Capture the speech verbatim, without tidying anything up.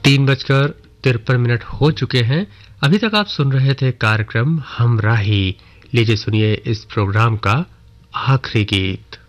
तीन बजकर तिरपन मिनट हो चुके हैं। अभी तक आप सुन रहे थे कार्यक्रम हम राही। लीजिए सुनिए इस प्रोग्राम का आखिरी गीत।